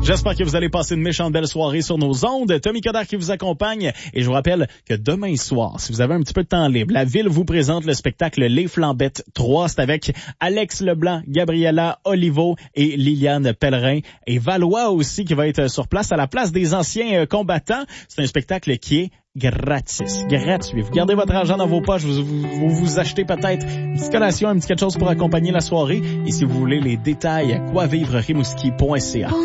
J'espère que vous allez passer une méchante belle soirée sur nos ondes. Tommy Coderre qui vous accompagne. Et je vous rappelle que demain soir, si vous avez un petit peu de temps libre, la Ville vous présente le spectacle Les Flambettes 3. C'est avec Alex Leblanc, Gabriella Olivo et Liliane Pellerin. Et Valois aussi qui va être sur place à la place des anciens combattants. C'est un spectacle qui est gratis, gratuit. Vous gardez votre argent dans vos poches, vous achetez peut-être une petite collation, un petit quelque chose pour accompagner la soirée. Et si vous voulez les détails, quoivivre-rimouski.ca.